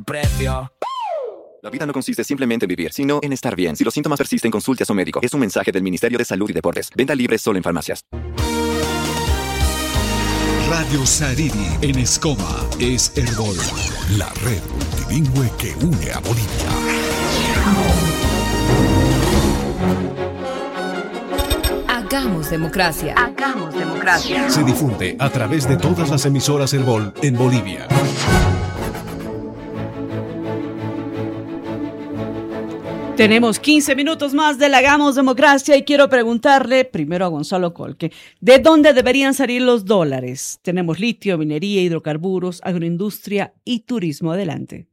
Precio. La vida no consiste simplemente en vivir, sino en estar bien. Si los síntomas persisten, consulte a su médico. Es un mensaje del Ministerio de Salud y Deportes. Venta libre solo en farmacias. Radio Sariri en Escoma es Herbol, la red multilingüe que une a Bolivia. Hagamos democracia. Hagamos democracia. Se difunde a través de todas las emisoras Herbol en Bolivia. Tenemos 15 minutos más de la Hagamos Democracia y quiero preguntarle primero a Gonzalo Colque, ¿de dónde deberían salir los dólares? Tenemos litio, minería, hidrocarburos, agroindustria y turismo. Adelante.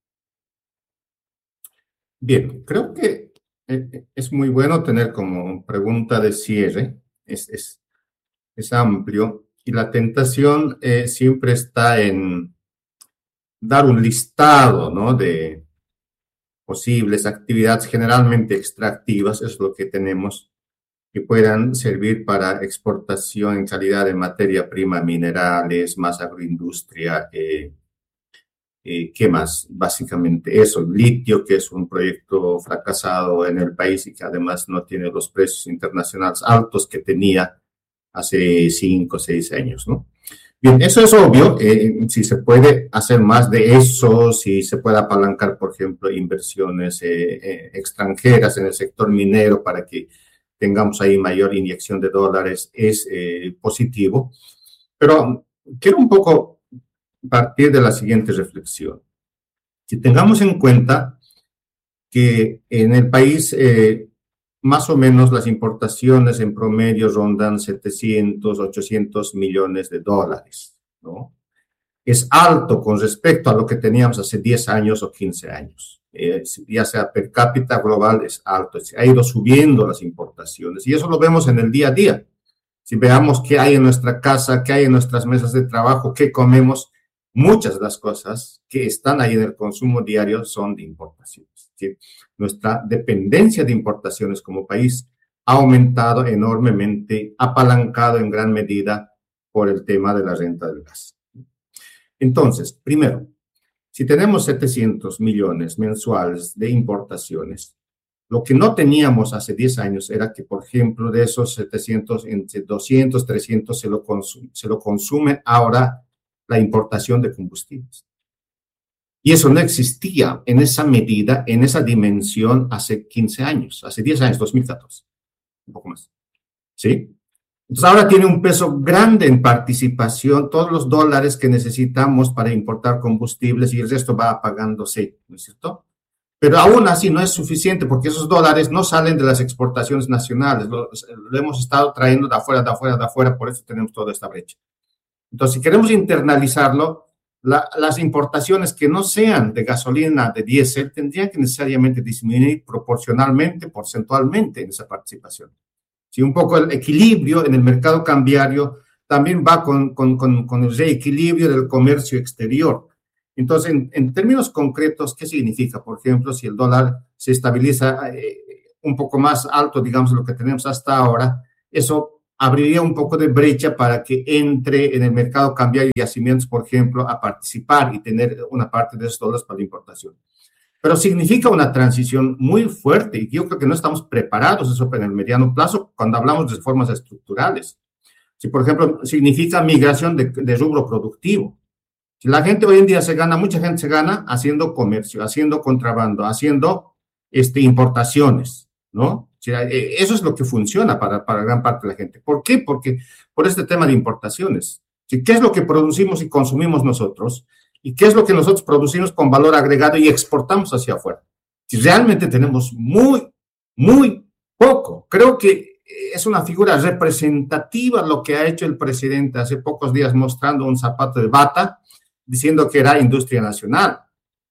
Bien, creo que es muy bueno tener como pregunta de cierre, es amplio, y la tentación siempre está en dar un listado, ¿no?, de posibles actividades generalmente extractivas, es lo que tenemos, que puedan servir para exportación en calidad de materia prima, minerales, más agroindustria, ¿qué más? Básicamente eso, litio, que es un proyecto fracasado en el país y que además no tiene los precios internacionales altos que tenía hace 5 o 6 años, ¿no? Bien, eso es obvio, si se puede hacer más de eso, si se puede apalancar, por ejemplo, inversiones extranjeras en el sector minero para que tengamos ahí mayor inyección de dólares, es positivo. Pero quiero un poco partir de la siguiente reflexión. Si tengamos en cuenta que en el país más o menos las importaciones en promedio rondan 700, 800 millones de dólares, ¿no? Es alto con respecto a lo que teníamos hace 10 años o 15 años. Ya sea per cápita global es alto, ha ido subiendo las importaciones y eso lo vemos en el día a día. Si veamos qué hay en nuestra casa, qué hay en nuestras mesas de trabajo, qué comemos, muchas de las cosas que están ahí en el consumo diario son de importaciones. ¿Sí? Nuestra dependencia de importaciones como país ha aumentado enormemente, apalancado en gran medida por el tema de la renta del gas. Entonces, primero, si tenemos 700 millones mensuales de importaciones, lo que no teníamos hace 10 años era que, por ejemplo, de esos 700, entre 200, 300 se lo consume ahora la importación de combustibles. Y eso no existía en esa medida, en esa dimensión hace 15 años, hace 10 años, 2014, un poco más. ¿Sí? Entonces ahora tiene un peso grande en participación, todos los dólares que necesitamos para importar combustibles y el resto va pagándose, ¿no es cierto? Pero aún así no es suficiente porque esos dólares no salen de las exportaciones nacionales, lo hemos estado trayendo de afuera, por eso tenemos toda esta brecha. Entonces, si queremos internalizarlo, las importaciones que no sean de gasolina, de diésel, tendrían que necesariamente disminuir proporcionalmente, porcentualmente en esa participación. Si un poco el equilibrio en el mercado cambiario también va con el reequilibrio del comercio exterior. Entonces, en términos concretos, ¿qué significa? Por ejemplo, si el dólar se estabiliza un poco más alto, digamos, lo que tenemos hasta ahora, eso abriría un poco de brecha para que entre en el mercado cambiario y yacimientos, por ejemplo, a participar y tener una parte de esos dólares para la importación. Pero significa una transición muy fuerte y yo creo que no estamos preparados eso en el mediano plazo cuando hablamos de reformas estructurales. Si, por ejemplo, significa migración de rubro productivo. Si la gente hoy en día mucha gente se gana haciendo comercio, haciendo contrabando, haciendo importaciones, ¿no? O sea, eso es lo que funciona para gran parte de la gente. ¿Por qué? Porque por este tema de importaciones. ¿Qué es lo que producimos y consumimos nosotros? ¿Y qué es lo que nosotros producimos con valor agregado y exportamos hacia afuera? Si realmente tenemos muy, muy poco. Creo que es una figura representativa lo que ha hecho el presidente hace pocos días mostrando un zapato de bata diciendo que era industria nacional,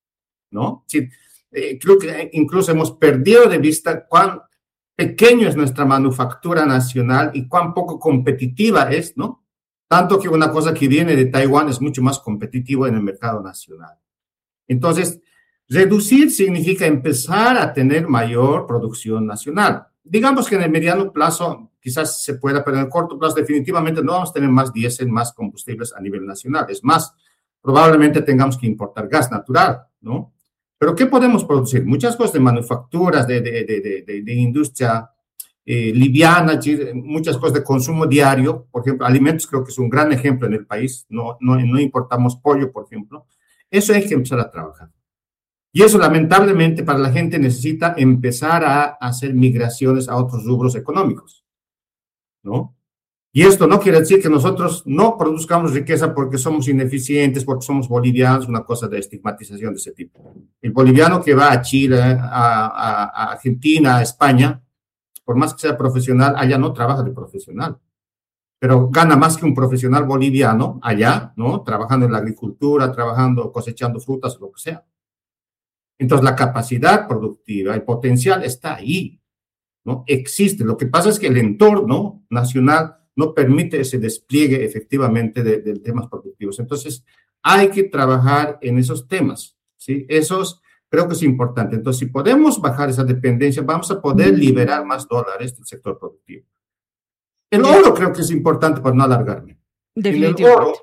¿no? Sí, creo que incluso hemos perdido de vista cuán pequeño es nuestra manufactura nacional y cuán poco competitiva es, ¿no? Tanto que una cosa que viene de Taiwán es mucho más competitiva en el mercado nacional. Entonces, reducir significa empezar a tener mayor producción nacional. Digamos que en el mediano plazo quizás se pueda, pero en el corto plazo definitivamente no vamos a tener más diésel, más combustibles a nivel nacional. Es más, probablemente tengamos que importar gas natural, ¿no? Pero ¿qué podemos producir? Muchas cosas de manufacturas, de industria liviana, muchas cosas de consumo diario, por ejemplo, alimentos creo que es un gran ejemplo en el país, no importamos pollo, por ejemplo. Eso hay que empezar a trabajar. Y eso, lamentablemente, para la gente necesita empezar a hacer migraciones a otros rubros económicos, ¿no? Y esto no quiere decir que nosotros no produzcamos riqueza porque somos ineficientes, porque somos bolivianos, una cosa de estigmatización de ese tipo. El boliviano que va a Chile, a Argentina, a España, por más que sea profesional, allá no trabaja de profesional, pero gana más que un profesional boliviano allá, ¿no? Trabajando en la agricultura, trabajando, cosechando frutas, lo que sea. Entonces, la capacidad productiva, el potencial está ahí, ¿no? Existe. Lo que pasa es que el entorno nacional no permite ese despliegue efectivamente de temas productivos. Entonces, hay que trabajar en esos temas, ¿sí? Esos creo que es importante. Entonces, si podemos bajar esa dependencia, vamos a poder liberar más dólares del sector productivo. El oro creo que es importante para no alargarme. Definitivamente. En el oro,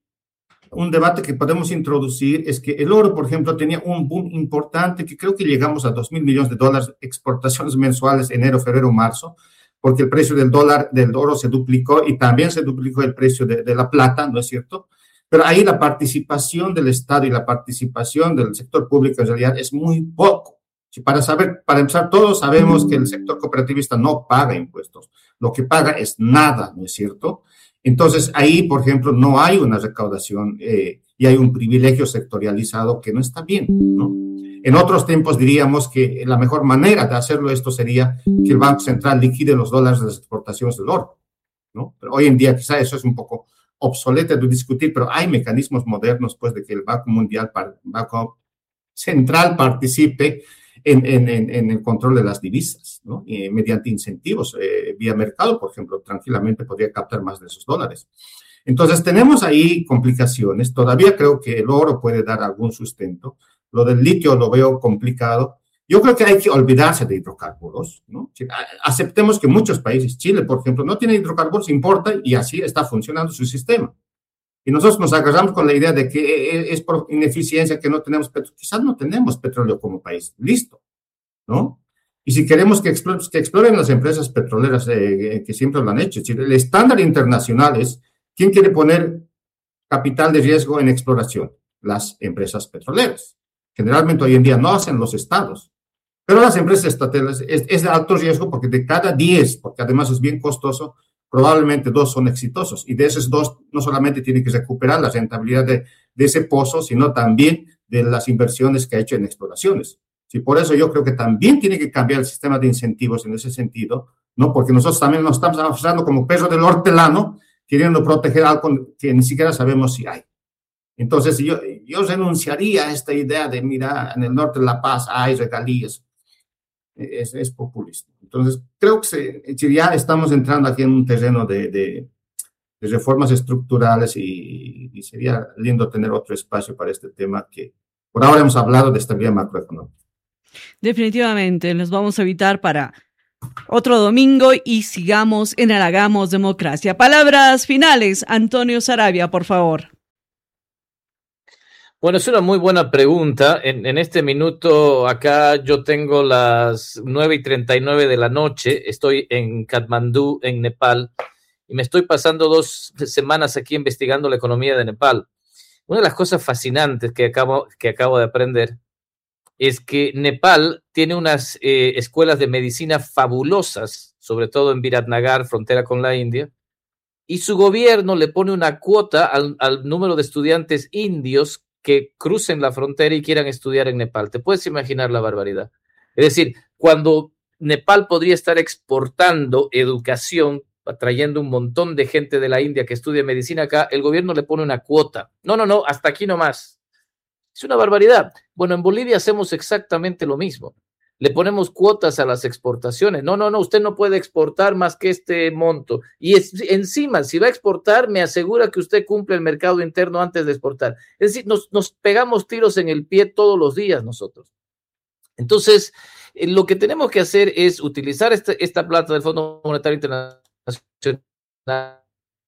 un debate que podemos introducir es que el oro, por ejemplo, tenía un boom importante que creo que llegamos a 2.000 millones de dólares exportaciones mensuales enero, febrero, marzo, porque el precio del oro se duplicó y también se duplicó el precio de la plata, ¿no es cierto? Pero ahí la participación del Estado y la participación del sector público en realidad es muy poco. Para empezar, todos sabemos que el sector cooperativista no paga impuestos. Lo que paga es nada, ¿no es cierto? Entonces, ahí, por ejemplo, no hay una recaudación y hay un privilegio sectorializado que no está bien, ¿no? En otros tiempos diríamos que la mejor manera de hacerlo esto sería que el Banco Central liquide los dólares de las exportaciones del oro, ¿no? Pero hoy en día quizá eso es un poco obsoleto de discutir, pero hay mecanismos modernos, pues, de que el Banco Central participe en el control de las divisas, ¿no? Mediante incentivos vía mercado, por ejemplo, tranquilamente podría captar más de esos dólares. Entonces, tenemos ahí complicaciones. Todavía creo que el oro puede dar algún sustento. Lo del litio lo veo complicado. Yo creo que hay que olvidarse de hidrocarburos, ¿no? Aceptemos que muchos países, Chile, por ejemplo, no tiene hidrocarburos, importa y así está funcionando su sistema. Y nosotros nos agarramos con la idea de que es por ineficiencia que no tenemos petróleo. Quizás no tenemos petróleo como país. Listo, ¿no? Y si queremos que exploren las empresas petroleras que siempre lo han hecho. El estándar internacional es ¿quién quiere poner capital de riesgo en exploración? Las empresas petroleras. Generalmente hoy en día no hacen los estados. Pero las empresas estatales es de alto riesgo porque de cada 10, porque además es bien costoso, probablemente 2 son exitosos. Y de esos 2 no solamente tienen que recuperar la rentabilidad de ese pozo, sino también de las inversiones que ha hecho en exploraciones. Sí, por eso yo creo que también tiene que cambiar el sistema de incentivos en ese sentido, ¿no? Porque nosotros también nos estamos avanzando como perro del hortelano, queriendo proteger algo que ni siquiera sabemos si hay. Entonces, yo renunciaría a esta idea de, mira, en el norte de La Paz hay regalías. Es populista. Entonces, creo que ya estamos entrando aquí en un terreno de reformas estructurales y sería lindo tener otro espacio para este tema que por ahora hemos hablado de estabilidad macroeconómica. Definitivamente, los vamos a evitar para otro domingo y sigamos en el Hagamos Democracia. Palabras finales, Antonio Saravia, por favor. Bueno, es una muy buena pregunta. En este minuto acá yo tengo las 9:39 de la noche. Estoy en Katmandú, en Nepal, y me estoy pasando 2 semanas aquí investigando la economía de Nepal. Una de las cosas fascinantes que acabo de aprender es que Nepal tiene unas escuelas de medicina fabulosas, sobre todo en Biratnagar, frontera con la India, y su gobierno le pone una cuota al número de estudiantes indios que crucen la frontera y quieran estudiar en Nepal. ¿Te puedes imaginar la barbaridad? Es decir, cuando Nepal podría estar exportando educación, atrayendo un montón de gente de la India que estudia medicina acá, el gobierno le pone una cuota. No, hasta aquí nomás. Es una barbaridad. Bueno, en Bolivia hacemos exactamente lo mismo. Le ponemos cuotas a las exportaciones. No, usted no puede exportar más que este monto. Y encima, si va a exportar, me asegura que usted cumple el mercado interno antes de exportar. Es decir, nos pegamos tiros en el pie todos los días nosotros. Entonces, lo que tenemos que hacer es utilizar esta plata del Fondo Monetario Internacional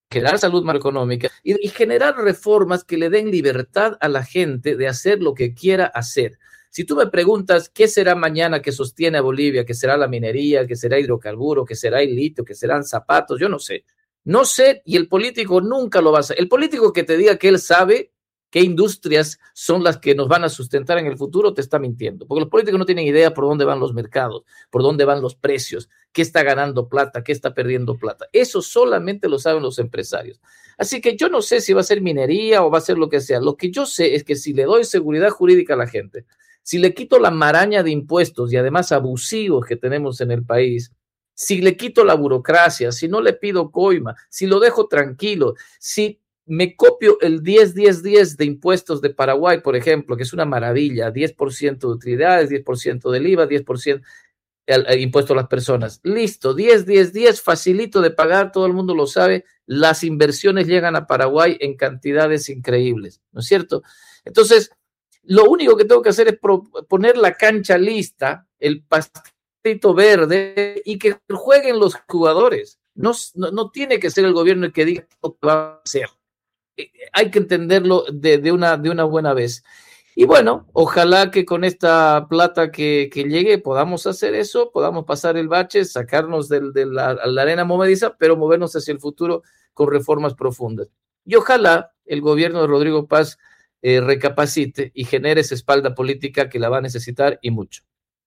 generar salud macroeconómica y generar reformas que le den libertad a la gente de hacer lo que quiera hacer. Si tú me preguntas qué será mañana que sostiene a Bolivia, que será la minería, que será hidrocarburo, que será el litio, que serán zapatos, yo no sé. No sé, y el político nunca lo va a saber. El político que te diga que él sabe qué industrias son las que nos van a sustentar en el futuro, te está mintiendo. Porque los políticos no tienen idea por dónde van los mercados, por dónde van los precios, qué está ganando plata, qué está perdiendo plata. Eso solamente lo saben los empresarios. Así que yo no sé si va a ser minería o va a ser lo que sea. Lo que yo sé es que si le doy seguridad jurídica a la gente, si le quito la maraña de impuestos y además abusivos que tenemos en el país, si le quito la burocracia, si no le pido coima, si lo dejo tranquilo, si me copio el 10-10-10 de impuestos de Paraguay, por ejemplo, que es una maravilla, 10% de utilidades, 10% del IVA, 10% el impuesto a las personas. Listo, 10-10-10, facilito de pagar, todo el mundo lo sabe, las inversiones llegan a Paraguay en cantidades increíbles, ¿no es cierto? Entonces, lo único que tengo que hacer es poner la cancha lista, el pastito verde y que jueguen los jugadores. No tiene que ser el gobierno el que diga lo que va a hacer. Hay que entenderlo de una buena vez. Y bueno, ojalá que con esta plata que llegue podamos hacer eso, podamos pasar el bache, sacarnos de la arena movediza, pero movernos hacia el futuro con reformas profundas. Y ojalá el gobierno de Rodrigo Paz recapacite y genere esa espalda política que la va a necesitar y mucho.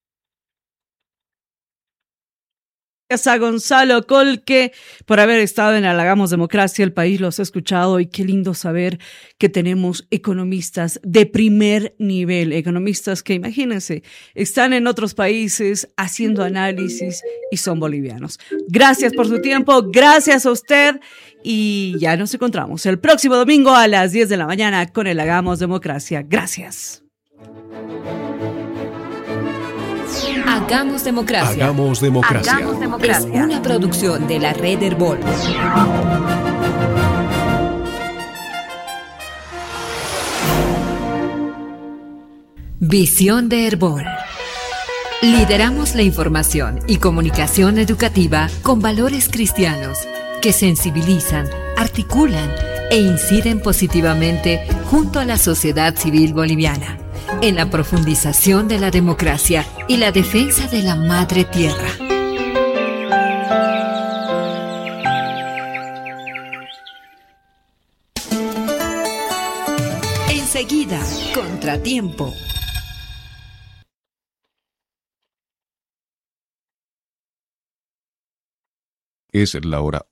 Gracias a Gonzalo Colque por haber estado en Hagamos Democracia. El país los ha escuchado y qué lindo saber que tenemos economistas de primer nivel, economistas que, imagínense, están en otros países haciendo análisis y son bolivianos. Gracias por su tiempo, gracias a usted y ya nos encontramos el próximo domingo a las 10 de la mañana con el Hagamos Democracia. Gracias. Hagamos Democracia. Hagamos Democracia. Hagamos Democracia. Es una producción de la Red Herbol. Visión de Herbol. Lideramos la información y comunicación educativa con valores cristianos que sensibilizan, articulan e inciden positivamente junto a la sociedad civil boliviana en la profundización de la democracia y la defensa de la madre tierra. Enseguida, Contratiempo. Es la hora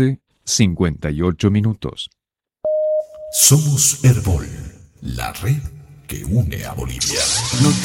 11:58. Somos Herbol, la red que une a Bolivia.